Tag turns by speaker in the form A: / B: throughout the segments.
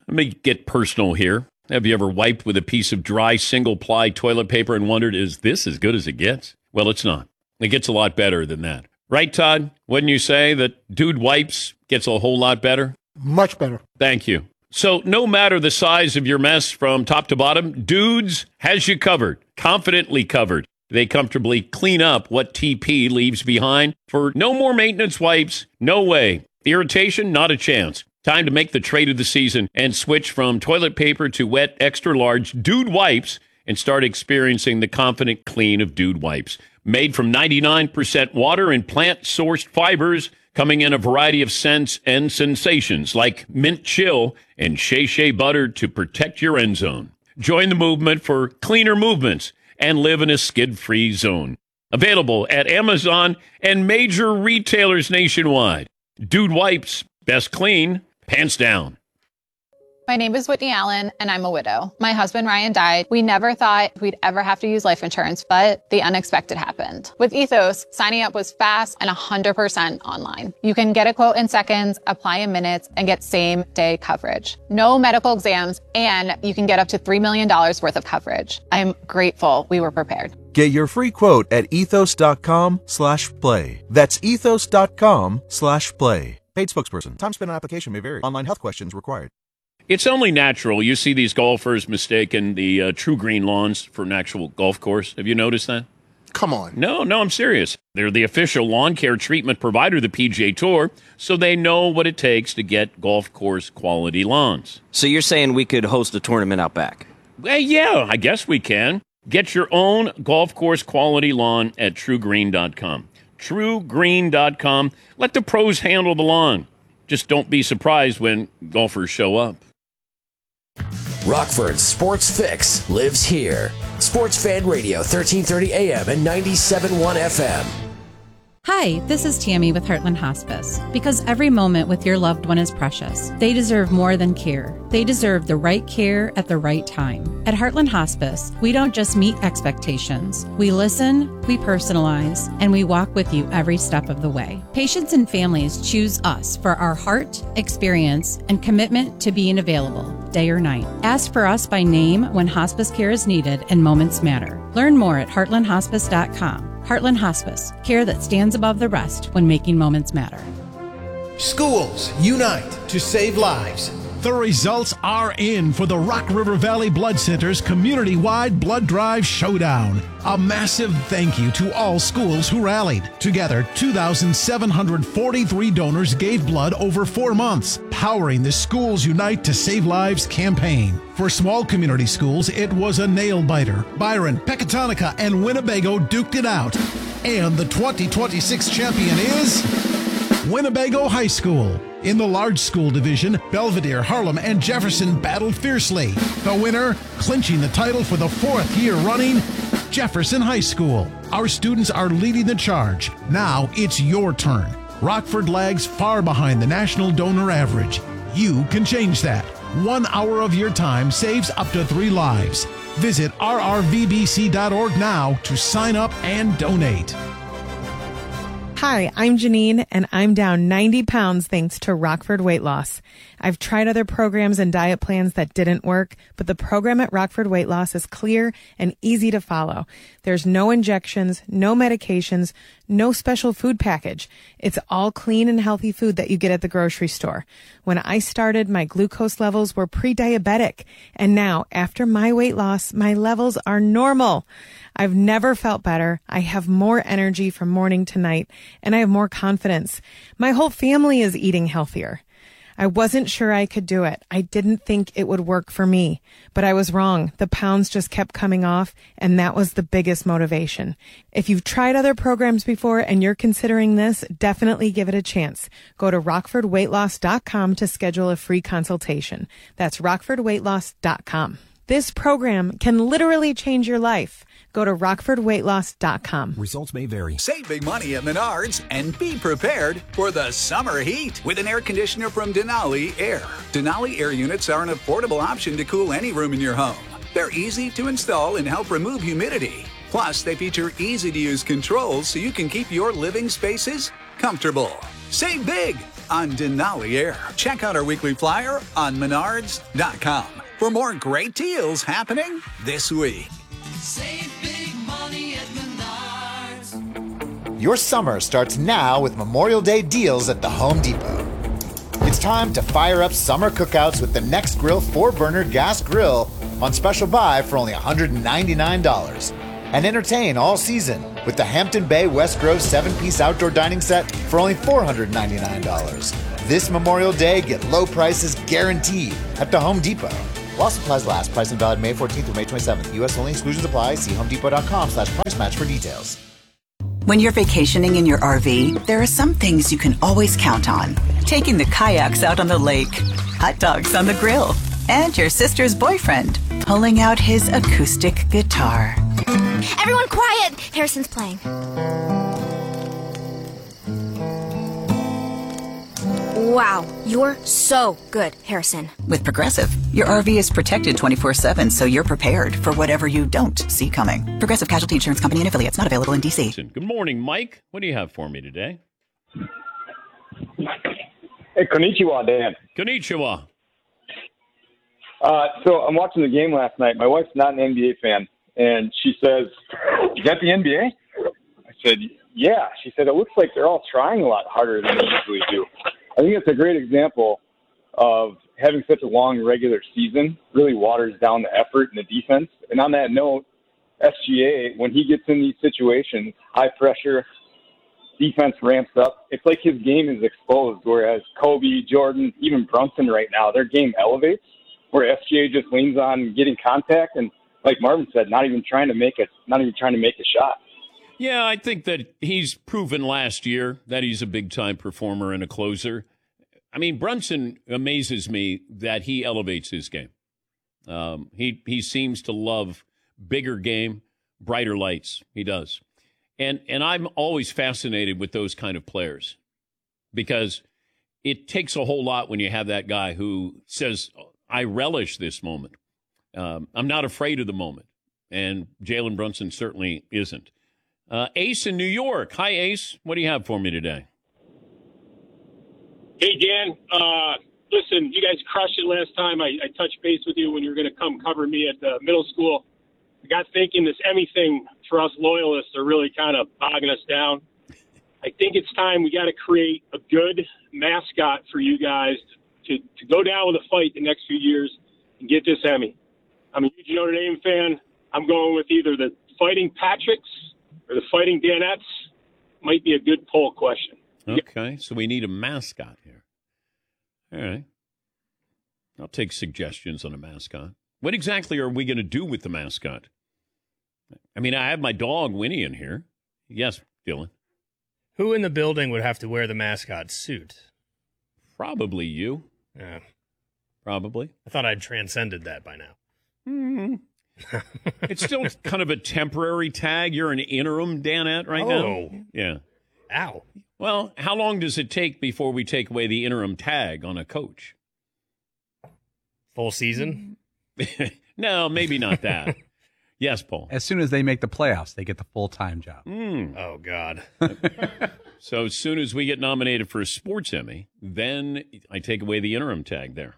A: Let me get personal here. Have you ever wiped with a piece of dry single-ply toilet paper and wondered, is this as good as it gets? Well, it's not. It gets a lot better than that. Right, Todd? Wouldn't you say that Dude Wipes gets a whole lot better?
B: Much better.
A: Thank you. So no matter the size of your mess from top to bottom, Dudes has you covered, confidently covered. They comfortably clean up what TP leaves behind. For no more maintenance wipes, no way. Irritation, not a chance. Time to make the trade of the season and switch from toilet paper to wet, extra large Dude Wipes and start experiencing the confident clean of Dude Wipes. Made from 99% water and plant-sourced fibers, coming in a variety of scents and sensations like mint chill and shea butter to protect your end zone. Join the movement for cleaner movements and live in a skid-free zone. Available at Amazon and major retailers nationwide. Dude Wipes, best clean, pants down.
C: My name is Whitney Allen, and I'm a widow. My husband, Ryan, died. We never thought we'd ever have to use life insurance, but the unexpected happened. With Ethos, signing up was fast and 100% online. You can get a quote in seconds, apply in minutes, and get same-day coverage. No medical exams, and you can get up to $3 million worth of coverage. I'm grateful we were prepared.
D: Get your free quote at ethos.com/play. That's ethos.com/play. Paid spokesperson. Time spent on application may vary. Online health questions required.
A: It's only natural. You see these golfers mistaking the True Green lawns for an actual golf course. Have you noticed that?
B: Come on.
A: No, I'm serious. They're the official lawn care treatment provider of the PGA Tour, so they know what it takes to get golf course quality lawns.
E: So you're saying we could host a tournament out back?
A: Well, yeah, I guess we can. Get your own golf course quality lawn at TrueGreen.com. TrueGreen.com. Let the pros handle the lawn. Just don't be surprised when golfers show up.
F: Rockford's Sports Fix lives here. Sports Fan Radio, 1330 AM and 97.1 FM.
G: Hi, this is Tammy with Heartland Hospice. Because every moment with your loved one is precious. They deserve more than care. They deserve the right care at the right time. At Heartland Hospice, we don't just meet expectations. We listen, we personalize, and we walk with you every step of the way. Patients and families choose us for our heart, experience, and commitment to being available, day or night. Ask for us by name when hospice care is needed and moments matter. Learn more at heartlandhospice.com. Heartland Hospice, care that stands above the rest when making moments matter.
H: Schools unite to save lives.
I: The results are in for the Rock River Valley Blood Center's community-wide blood drive showdown. A massive thank you to all schools who rallied. Together, 2,743 donors gave blood over 4 months, powering the Schools Unite to Save Lives campaign. For small community schools, it was a nail-biter. Byron, Pecatonica, and Winnebago duked it out. And the 2026 champion is Winnebago High School. In the large school division, Belvedere, Harlem, and Jefferson battled fiercely. The winner, clinching the title for the 4th year running, Jefferson High School. Our students are leading the charge. Now it's your turn. Rockford lags far behind the national donor average. You can change that. 1 hour of your time saves up to 3 lives. Visit rrvbc.org now to sign up and donate.
J: Hi, I'm Janine, and I'm down 90 pounds thanks to Rockford Weight Loss. I've tried other programs and diet plans that didn't work, but the program at Rockford Weight Loss is clear and easy to follow. There's no injections, no medications, no special food package. It's all clean and healthy food that you get at the grocery store. When I started, my glucose levels were pre-diabetic, and now, after my weight loss, my levels are normal. I've never felt better. I have more energy from morning to night, and I have more confidence. My whole family is eating healthier. I wasn't sure I could do it. I didn't think it would work for me, but I was wrong. The pounds just kept coming off, and that was the biggest motivation. If you've tried other programs before and you're considering this, definitely give it a chance. Go to rockfordweightloss.com to schedule a free consultation. That's rockfordweightloss.com. This program can literally change your life. Go to rockfordweightloss.com.
K: Results may vary. Save big money at Menards and be prepared for the summer heat with an air conditioner from Denali Air. Denali Air units are an affordable option to cool any room in your home. They're easy to install and help remove humidity. Plus, they feature easy-to-use controls so you can keep your living spaces comfortable. Save big on Denali Air. Check out our weekly flyer on menards.com for more great deals happening this week.
B: Save big money at Menards.
L: Your summer starts now with Memorial Day deals at the Home Depot. It's time to fire up summer cookouts with the Next Grill 4-burner gas grill on special buy for only $199. And entertain all season with the Hampton Bay West Grove 7-piece outdoor dining set for only $499. This Memorial Day, get low prices guaranteed at the Home Depot. While supplies last, pricing valid May 14th through May 27th. U.S. only, exclusions apply. See homedepot.com/price match for details.
M: When you're vacationing in your RV, there are some things you can always count on. Taking the kayaks out on the lake, hot dogs on the grill, and your sister's boyfriend pulling out his acoustic guitar.
N: Everyone quiet! Harrison's playing. Wow, you're so good, Harrison.
M: With Progressive, your RV is protected 24/7, so you're prepared for whatever you don't see coming. Progressive Casualty Insurance Company and affiliates, not available in D.C.
A: Good morning, Mike. What do you have for me today?
O: Hey, konnichiwa, Dan.
A: Konnichiwa.
O: So I'm watching the game last night. My wife's not an NBA fan, and she says, "You got the NBA?" I said, "Yeah." She said, "It looks like they're all trying a lot harder than they usually do." I think it's a great example of having such a long regular season really waters down the effort and the defense. And on that note, SGA, when he gets in these situations, high pressure, defense ramps up. It's like his game is exposed, whereas Kobe, Jordan, even Brunson right now, their game elevates, where SGA just leans on getting contact and, like Marvin said, not even trying to make a shot.
A: Yeah, I think that he's proven last year that he's a big-time performer and a closer. I mean, Brunson amazes me that he elevates his game. He seems to love bigger game, brighter lights. He does. And I'm always fascinated with those kind of players because it takes a whole lot when you have that guy who says, I relish this moment. I'm not afraid of the moment. And Jalen Brunson certainly isn't. Ace in New York. Hi, Ace. What do you have for me today?
P: Hey, Dan. Listen, you guys crushed it last time. I touched base with you when you were going to come cover me at the middle school. I got thinking this Emmy thing for us loyalists are really kind of bogging us down. I think it's time we got to create a good mascot for you guys to go down with a fight the next few years and get this Emmy. I'm a huge Notre Dame fan. I'm going with either the Fighting Patricks or the Fighting Danettes. Might be a good poll question.
A: Okay, so we need a mascot here. All right. I'll take suggestions on a mascot. What exactly are we going to do with the mascot? I mean, I have my dog Winnie in here. Yes, Dylan.
Q: Who in the building would have to wear the mascot suit?
A: Probably you.
Q: Yeah.
A: Probably.
Q: I thought I'd transcended that by now.
A: Mm-hmm. It's still kind of a temporary tag. You're an interim Danette right now.
Q: Oh.
A: Yeah.
Q: Ow.
A: Well, how long does it take before we take away the interim tag on a coach?
Q: Full season?
A: No, maybe not that. Yes, Paul.
R: As soon as they make the playoffs, they get the full-time job.
Q: Oh, God.
A: So as soon as we get nominated for a sports Emmy, then I take away the interim tag there.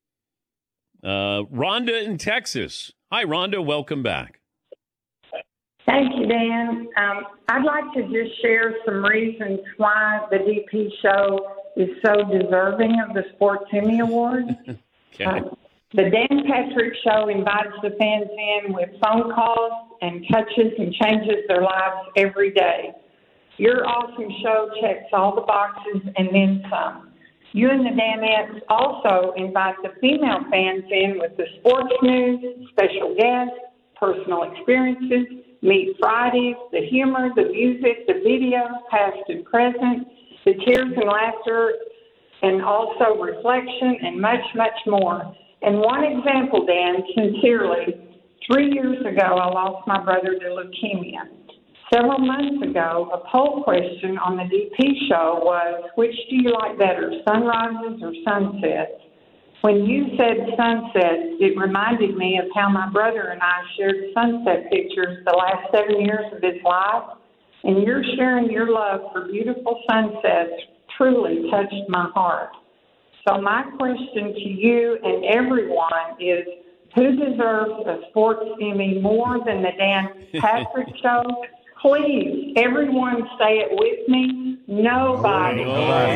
A: Rhonda in Texas. Hi, Rhonda. Welcome back.
S: Thank you, Dan. I'd like to just share some reasons why the DP show is so deserving of the Sports Emmy Award.
A: Okay.
S: The Dan Patrick Show invites the fans in with phone calls and touches and changes their lives every day. Your awesome show checks all the boxes and then some. You and the Danettes also invite the female fans in with the sports news, special guests, personal experiences, Meet Fridays, the humor, the music, the video, past and present, the tears and laughter, and also reflection and much, much more. And one example, Dan, sincerely, 3 years ago, I lost my brother to leukemia. Several months ago, a poll question on the DP show was, which do you like better, sunrises or sunsets? When you said sunsets, it reminded me of how my brother and I shared sunset pictures the last 7 years of his life. And you're sharing your love for beautiful sunsets truly touched my heart. So my question to you and everyone is, who deserves a sports Emmy more than the Dan Patrick Show? Please, everyone say it with me. Nobody.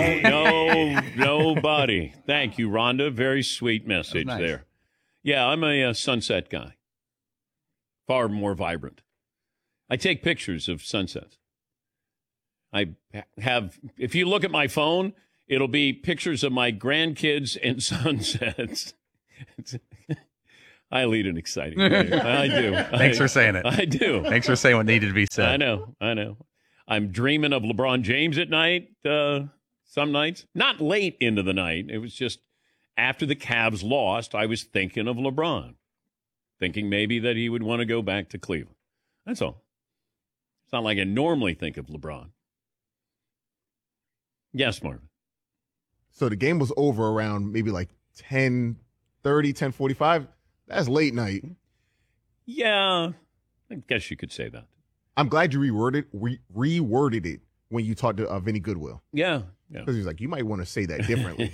A: Nobody. Thank you, Rhonda. Very sweet message there. Yeah, I'm a sunset guy. Far more vibrant. I take pictures of sunsets. I have, if you look at my phone, it'll be pictures of my grandkids and sunsets. I lead an exciting life. I do.
R: Thanks for saying it.
A: I do.
R: Thanks for saying what needed to be said.
A: I know. I'm dreaming of LeBron James at night, some nights. Not late into the night. It was just after the Cavs lost, I was thinking of LeBron, thinking maybe that he would want to go back to Cleveland. That's all. It's not like I normally think of LeBron. Yes, Marvin.
T: So the game was over around maybe like 10:30, 10:45. That's late night.
A: Yeah, I guess you could say that.
T: I'm glad you reworded it when you talked to Vinny Goodwill.
A: Yeah.
T: Because he was like, you might want to say that differently.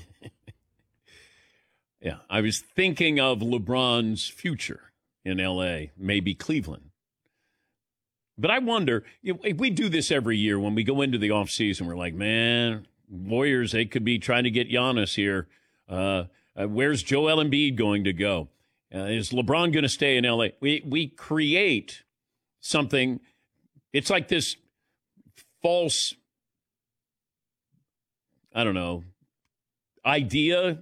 A: Yeah, I was thinking of LeBron's future in L.A., maybe Cleveland. But I wonder, we do this every year when we go into the offseason. We're like, man, Warriors, they could be trying to get Giannis here. Where's Joel Embiid going to go? Is LeBron going to stay in L.A.? We create something. It's like this false, I don't know, idea.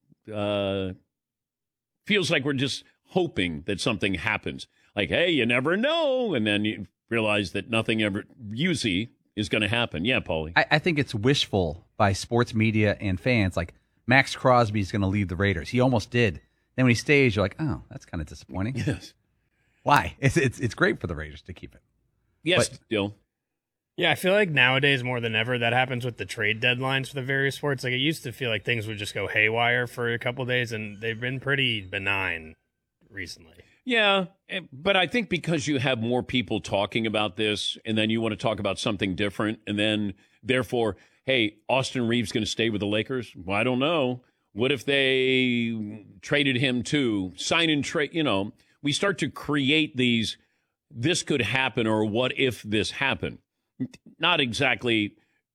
A: Feels like we're just hoping that something happens. Like, hey, you never know. And then you realize that nothing ever usually is going to happen. Yeah, Paulie.
R: I think it's wishful by sports media and fans. Like, Max Crosby's going to leave the Raiders. He almost did. Then when he stays, you're like, oh, that's kind of disappointing.
A: Yes.
R: Why? It's great for the Raiders to keep it.
A: Yes,
R: but,
A: Dill.
Q: Yeah, I feel like nowadays more than ever that happens with the trade deadlines for the various sports. Like, it used to feel like things would just go haywire for a couple of days, and they've been pretty benign recently.
A: Yeah, but I think because you have more people talking about this, and then you want to talk about something different, and then, therefore, hey, Austin Reeves going to stay with the Lakers? Well, I don't know. What if they traded him too? Sign and trade, we start to create these, this could happen, or what if this happened? Not exactly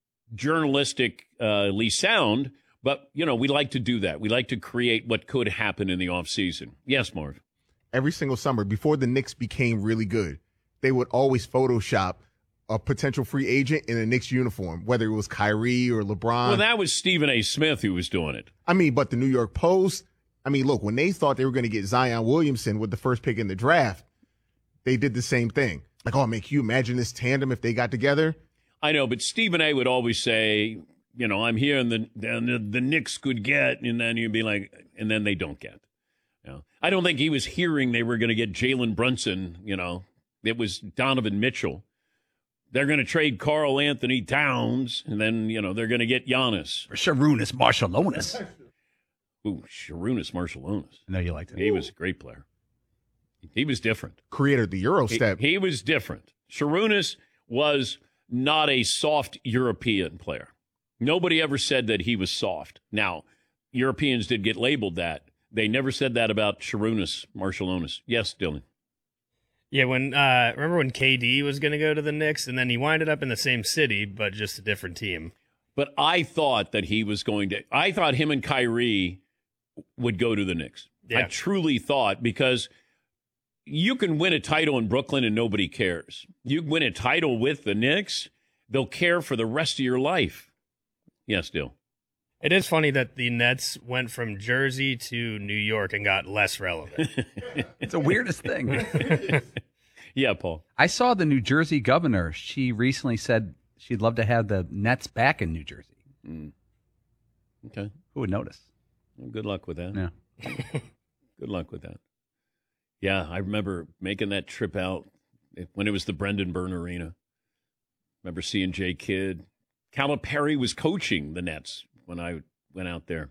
A: journalistically sound, but, we like to do that. We like to create what could happen in the offseason. Yes, Marv.
T: Every single summer, before the Knicks became really good, they would always Photoshop a potential free agent in a Knicks uniform, whether it was Kyrie or LeBron.
A: Well, that was Stephen A. Smith who was doing it.
T: But the New York Post, look, when they thought they were going to get Zion Williamson with the first pick in the draft, they did the same thing. Like, oh, man, can you imagine this tandem if they got together?
A: I know, but Stephen A. would always say, I'm here and the Knicks could get, and then you'd be like, and then they don't get. I don't think he was hearing they were going to get Jalen Brunson, It was Donovan Mitchell. They're going to trade Karl Anthony Towns, and then, they're going to get Giannis.
R: Or Sharunas Marciulionis.
A: Ooh, Sharunas Marciulionis.
R: I know you liked him.
A: He was a great player. He was different.
T: Created the Euro step.
A: He was different. Sharunas was not a soft European player. Nobody ever said that he was soft. Now, Europeans did get labeled that. They never said that about Sharunas Marciulionis. Yes, Dylan.
Q: Yeah, remember when KD was going to go to the Knicks, and then he winded up in the same city, but just a different team.
A: But I thought that he was going to. I thought him and Kyrie would go to the Knicks. Yeah. I truly thought, because you can win a title in Brooklyn and nobody cares. You win a title with the Knicks, they'll care for the rest of your life. Yes, Dill.
Q: It is funny that the Nets went from Jersey to New York and got less relevant.
R: It's the weirdest thing.
A: Yeah, Paul.
R: I saw the New Jersey governor. She recently said she'd love to have the Nets back in New Jersey.
A: Mm. Okay.
R: Who would notice?
A: Well, good luck with that.
R: Yeah.
A: Good luck with that. Yeah, I remember making that trip out when it was the Brendan Byrne Arena. Remember seeing Jay Kidd. Calipari was coaching the Nets when I went out there.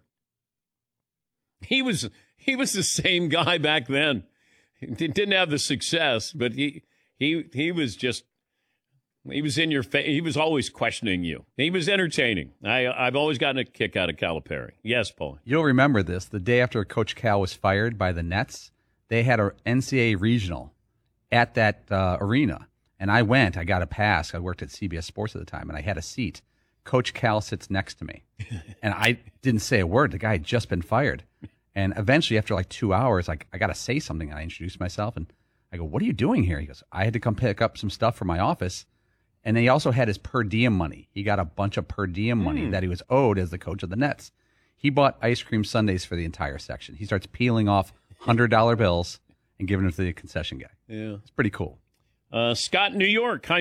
A: He was the same guy back then. He didn't have the success, but he was just He was in your face. He was always questioning you. He was entertaining. I've always gotten a kick out of Calipari. Yes, Paul.
R: You'll remember this. The day after Coach Cal was fired by the Nets, they had an NCAA regional at that arena. And I went. I got a pass. I worked at CBS Sports at the time, and I had a seat. Coach Cal sits next to me. And I didn't say a word. The guy had just been fired. And eventually, after like 2 hours, I got to say something. And I introduced myself, and I go, "What are you doing here?" He goes, "I had to come pick up some stuff for my office." And he also had his per diem money. He got a bunch of per diem money that he was owed as the coach of the Nets. He bought ice cream sundaes for the entire section. He starts peeling off $100 bills and giving them to the concession guy.
A: Yeah.
R: It's pretty cool.
A: Scott, New York.